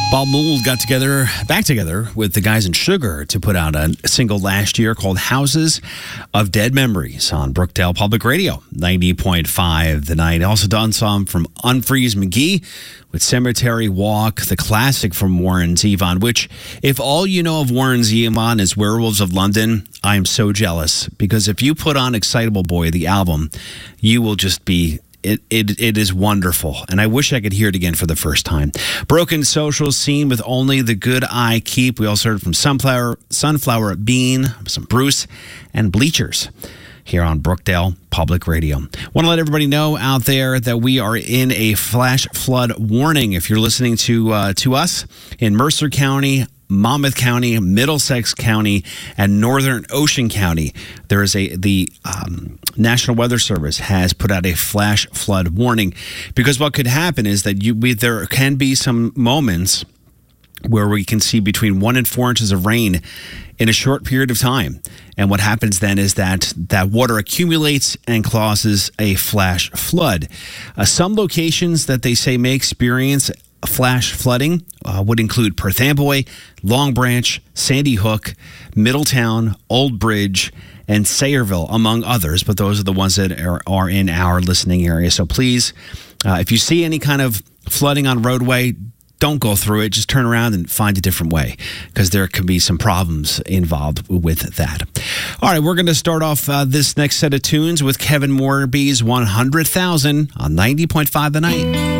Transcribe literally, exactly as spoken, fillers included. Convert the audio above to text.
Bob Mould got together, back together with the guys in Sugar to put out a single last year called Houses of Dead Memories on Brookdale Public Radio, ninety point five The Night. Also done some from Unfreeze McGee with Cemetery Walk, the classic from Warren Zevon, which, if all you know of Warren Zevon is Werewolves of London, I am so jealous, because if you put on Excitable Boy, the album, you will just be... It, it it is wonderful, and I wish I could hear it again for the first time. Broken Social Scene with Only the Good I Keep. We also heard from Sunflower, Sunflower Bean, some Bruce, and Bleachers here on Brookdale Public Radio. Want to let everybody know out there that we are in a flash flood warning. If you're listening to uh, to us in Mercer County, Monmouth County, Middlesex County, and Northern Ocean County, there is a the um, National Weather Service has put out a flash flood warning, because what could happen is that you we, there can be some moments where we can see between one and four inches of rain in a short period of time. And what happens then is that that water accumulates and causes a flash flood. Uh, some locations that they say may experience flash flooding uh, would include Perth Amboy, Long Branch, Sandy Hook, Middletown, Old Bridge, and Sayreville, among others. But those are the ones that are, are in our listening area. So please, uh, if you see any kind of flooding on roadway, don't go through it. Just turn around and find a different way, because there could be some problems involved with that. All right, we're going to start off uh, this next set of tunes with Kevin Morby's one hundred thousand on ninety point five The Night.